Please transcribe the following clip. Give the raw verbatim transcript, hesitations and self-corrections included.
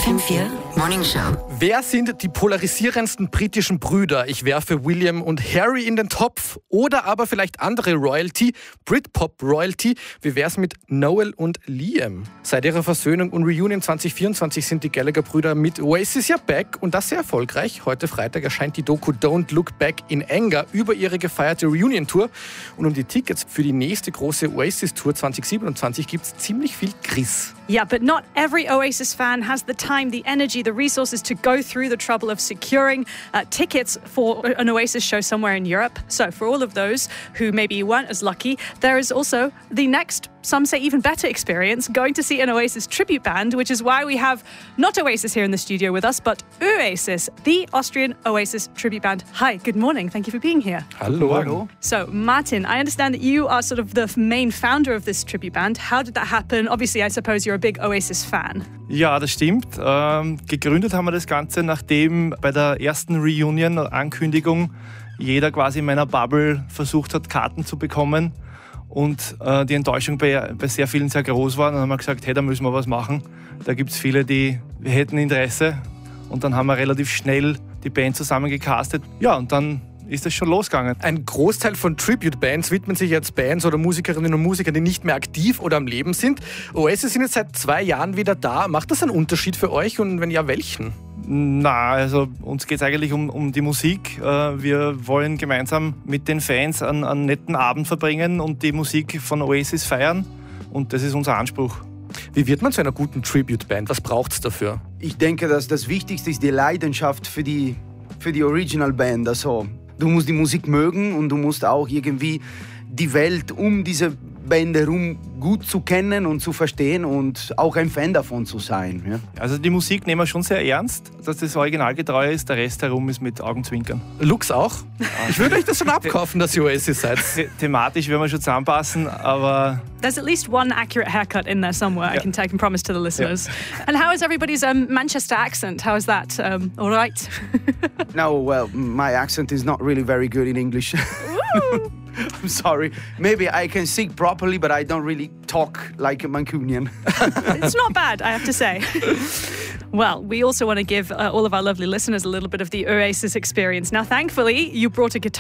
F M vier Morning Show. Wer sind die polarisierendsten britischen Brüder? Ich werfe William und Harry in den Topf. Oder aber vielleicht andere Royalty, Britpop-Royalty. Wie wär's mit Noel und Liam? Seit ihrer Versöhnung und Reunion zwanzig vierundzwanzig sind die Gallagher-Brüder mit Oasis ja back und das sehr erfolgreich. Heute Freitag erscheint die Doku Don't Look Back in Anger über ihre gefeierte Reunion-Tour. Und um die Tickets für die nächste große Oasis-Tour zwanzig siebenundzwanzig gibt's ziemlich viel Chris. Yeah, but not every Oasis fan has the time, the energy, the resources to go through the trouble of securing uh, tickets for an Oasis show somewhere in Europe. So for all of those who maybe weren't as lucky, there is also the next, some say even better experience, going to see an Oasis tribute band, which is why we have not Oasis here in the studio with us, but Oasis, the Austrian Oasis tribute band. Hi, good morning. Thank you for being here. Hallo. Hallo. So Martin, I understand that you are sort of the main founder of this tribute band. How did that happen? Obviously, I suppose you're a big Oasis fan. Ja, das stimmt. Ähm, gegründet haben wir das Ganze, nachdem bei der ersten Reunion-Ankündigung jeder quasi in meiner Bubble versucht hat, Karten zu bekommen und äh, die Enttäuschung bei, bei sehr vielen sehr groß war. Dann haben wir gesagt, hey, da müssen wir was machen. Da gibt es viele, die wir hätten Interesse. Und dann haben wir relativ schnell die Band zusammengecastet. Ja, und dann ist das schon losgegangen. Ein Großteil von Tribute-Bands widmen sich jetzt Bands oder Musikerinnen und Musikern, die nicht mehr aktiv oder am Leben sind. Oasis sind jetzt seit zwei Jahren wieder da. Macht das einen Unterschied für euch und wenn ja, welchen? Na, also uns geht es eigentlich um, um die Musik. Wir wollen gemeinsam mit den Fans einen, einen netten Abend verbringen und die Musik von Oasis feiern. Und das ist unser Anspruch. Wie wird man zu einer guten Tribute-Band? Was braucht es dafür? Ich denke, dass das Wichtigste ist die Leidenschaft für die, für die Original-Band. Also, du musst die Musik mögen und du musst auch irgendwie die Welt um diese Band herum gut zu kennen und zu verstehen und auch ein Fan davon zu sein. Ja. Also die Musik nehmen wir schon sehr ernst, dass das originalgetreu ist, der Rest herum ist mit Augenzwinkern. Lux auch? Ich würde euch das schon abkaufen, dass ihr Oasis seid. The- thematisch werden wir schon zusammenpassen, aber... There's at least one accurate haircut in there somewhere, Yeah. I can take and promise to the listeners. Yeah. And how is everybody's um, Manchester accent? How is that? Um, all right? No, well, my accent is not really very good in English. I'm sorry. Maybe I can sing properly, but I don't really talk like a Mancunian. It's not bad, I have to say. Well, we also want to give uh, all of our lovely listeners a little bit of the Oasis experience. Now, thankfully, you brought a guitar.